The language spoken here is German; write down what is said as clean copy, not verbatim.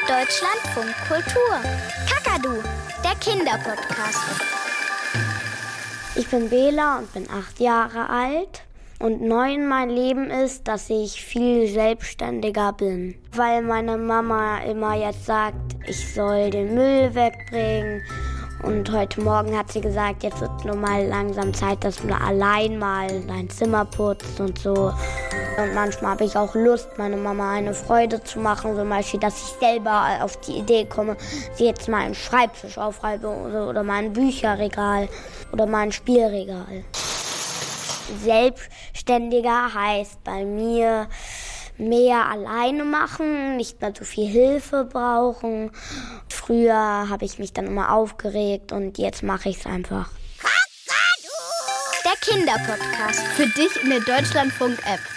Deutschlandfunk Kultur. Kakadu, der Kinderpodcast. Ich bin Bela und bin 8 Jahre alt. Und neu in meinem Leben ist, dass ich viel selbstständiger bin. Weil meine Mama immer jetzt sagt, ich soll den Müll wegbringen. Und heute Morgen hat sie gesagt, jetzt wird nur mal langsam Zeit, dass du allein mal dein Zimmer putzt und so. Und manchmal habe ich auch Lust, meiner Mama eine Freude zu machen. Zum Beispiel, dass ich selber auf die Idee komme, sie jetzt mal einen Schreibtisch aufreibe oder mal ein Bücherregal oder mal ein Spielregal. Selbstständiger heißt bei mir mehr alleine machen, nicht mehr so viel Hilfe brauchen. Früher habe ich mich dann immer aufgeregt und jetzt mache ich es einfach. Der Kinderpodcast. Für dich in der Deutschlandfunk-App.